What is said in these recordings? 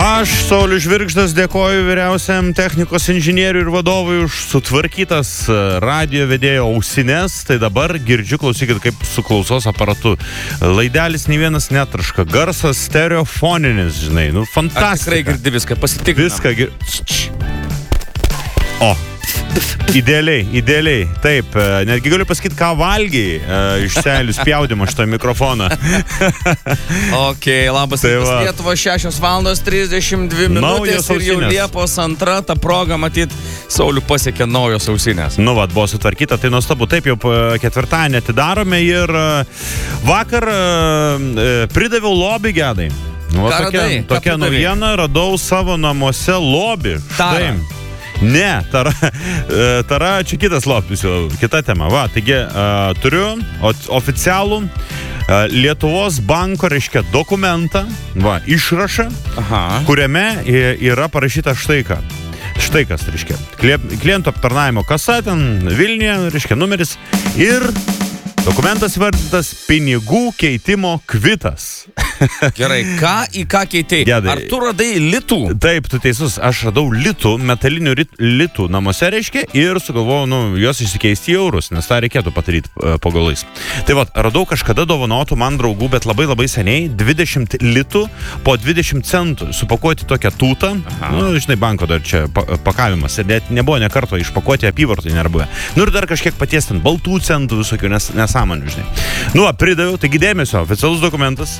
Aš, Saulius Žvirgždas, dėkoju vyriausiam technikos inžinieriui ir vadovui už sutvarkytas radio vedėjo ausines. Tai dabar girdžiu, klausykit, kaip su klausos aparatu. Laidelis nei vienas netraška. Garsas stereofoninis, žinai. Nu, fantastika. Tikrai girdi viską, pasitikrinam. Viską girdi. O. Idealiai, taip. Netgi galiu pasakyti, ką valgiai iš seilių spjaudimo šitą mikrofoną. Ok, labas rytas, Lietuva, 6:32 minutės ir jau Liepos 2, ta proga, matyt, Saulių pasiekė naujos ausinės. Nu, vat, buvo sutvarkyta, tai nuostabu. Taip, jau ketvirtadienį atidarome ir vakar pridaviau lobį, Gedai. Nu, tokia naujiena, radau savo namuose lobį. Štai. Ne, Tara, čia kitas lopis, kita tema. Va, taigi, turiu oficialų Lietuvos banko, reiškia, dokumentą, va, išrašą, kuriame yra parašyta štai ką. Štai kas, reiškia, klientų aptarnavimo kasa, ten Vilniuje, reiškia, numeris ir dokumentas vardintas pinigų keitimo kvitas. Gerai, į ką keitei? Gedai. Ar tu radai litų? Taip, tu teisus, aš radau litų, metalinių litų namuose, reiškia, ir sugalvojau, juos išsikeisti į eurus, nes tą reikėtų padaryti po galais. Tai vat, radau kažkada dovanotų man draugų, bet labai labai seniai, 20 litų po 20 centų, supakuoti tokią tūtą, žinai, banko dar čia pakavimas, ir net nebuvo nekarto išpakuoti apyvartai nerbuvę. Ir dar kažkiek paties ten baltų centų visokių nesąmonių, žinai. Pridaviau, taigi dėmesio, oficialus dokumentas.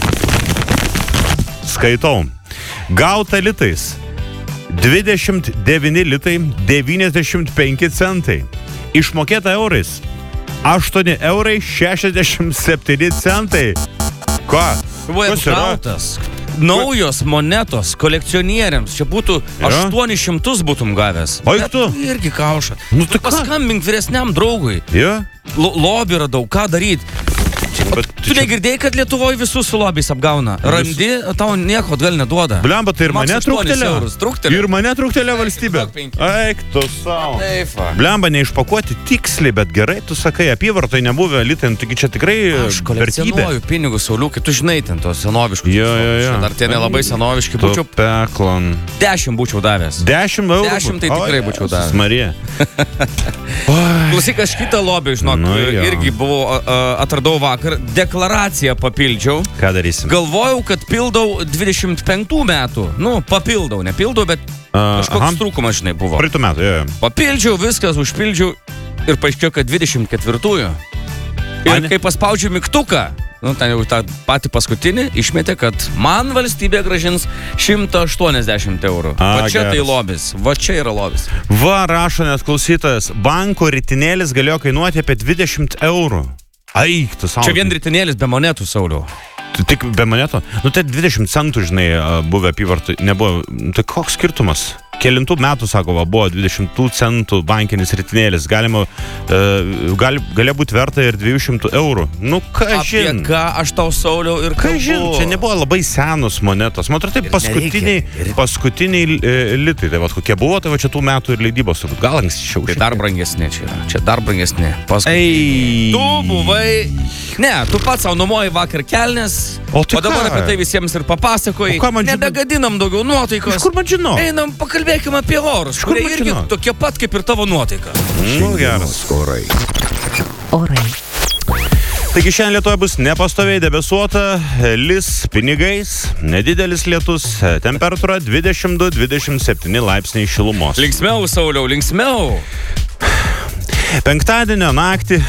Skaitau. Gauta litais 29 litai 95 centai. Išmokėta eurais 8 eurai 67 centai. Ką? Kas yra? Naujos monetos kolekcionieriams. Čia būtų 800 būtum gavęs. O juk tu? Irgi kauša. Tu paskambink vyresniam draugui. Lobį radau, ką daryti? Tu negirdėjai, kad Lietuvoje visus su lobiais apgauna? Randi, tau nieko atgal neduoda. Blemba, tai ir mane truktelė. Ir mane truktelė valstybė. Eik tu savo. Blemba, neišpakuoti tiksliai, bet gerai, tu sakai, apyvartai nebuvę litai, taigi čia tikrai vertybė. Aš kolekcionuoju pinigus, Sauliukai, tu žinai ten tos senoviškus. Dar tie nelabai senoviški būčiau. 10 būčiau davęs. 10 eurų? 10 tai tikrai būčiau davęs. Marija. Klausyk, aš kitą lobį, žinok, irgi atradau vakar, deklaraciją papildžiau. Ką darysim? Galvojau, kad pildau 25 metų. Papildau, nepildau, bet kažkoks trūkumas, žinai, buvo. Praeitų metų, Papildžiau, viskas, užpildžiau ir paaiškėjo, kad 24-ųjų. Ir kai paspaudžiu mygtuką, ten jau tą patį paskutinį, išmetė, kad man valstybė gražins 180 eurų. Va čia tai lobis. Va čia yra lobis. Va, rašo net klausytojas, banko ritinėlis galėjo kainuoti apie 20 eurų. Eik, tu savo. Čia vien ritinėlis be monetų, Sauliau. Tik be monetų? Tai 20 centų, žinai, buvę apyvartų nebuvo. Tai koks skirtumas? Kelintų metų, sako, buvo 20 centų bankinis ritinėlis. Galėjo būti verta ir 200 eurų. Kažin. Apie ką aš tau, Sauliau, ir kalbu? Kažin, čia nebuvo labai senos monetos. Man atrodo, tai paskutiniai litai. Tai va, kokie buvo, tai va čia tų metų ir leidybos. Gal anksčiau. Tai dar brangesnė čia yra. Čia dar brangesnė. Tu buvai... Ne, tu pats savo numoji vakar kelnes. O dabar apie tai visiems ir papasakojai. Nebegadinam daugiau nuotaikos. Iš kur man žinau? Einam, pakalbėkime apie orus, kurie irgi tokie pat kaip ir tavo nuotaika. Geras. Orai. Taigi šiandien Lietuvoje bus nepastoviai debesuota, lis pinigais, nedidelis lietus, temperatūra 22-27 laipsniai šilumos. Linksmiau, Sauliau, linksmiau. Penktadienio naktį.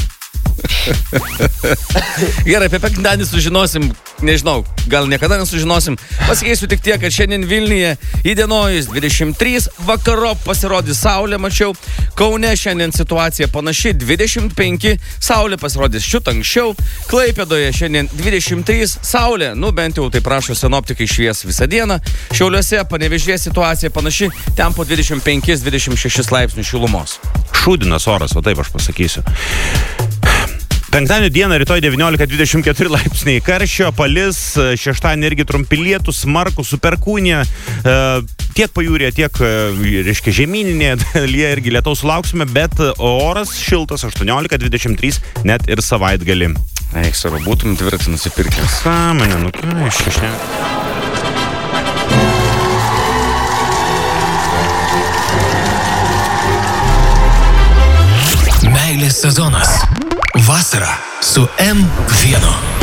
Gerai, apie penktadienį sužinosim, nežinau, gal niekada nesužinosim. Pasikeisiu tik tiek, kad šiandien Vilniuje įdienojus 23, vakarop pasirodys saulė, mačiau. Kaune šiandien situacija panaši, 25, saulė pasirodys šiut anksčiau. Klaipėdoje šiandien 23, saulė, bent jau tai prašo sinoptikai, švies visą dieną. Šiauliuose, Panevėžyje situacija panaši, ten po 25-26 laipsnių šilumos. Šūdinas oras, o taip aš pasakysiu. Penktadienio dieną rytoj 19-24 laipsniai karščio, palis, šeštadienį irgi trumpi lietūs, smarkūs, su perkūnija, tiek pajūrėje, tiek, reiškia, žemyninėje dalyje irgi lietaus sulauksime, bet oras šiltas 18-23, net ir savaitgalį. Eik, savo, būtum tvirtai nusipirkęs. Sąmonė, ką iš čia. sezonas. Vasara su M1.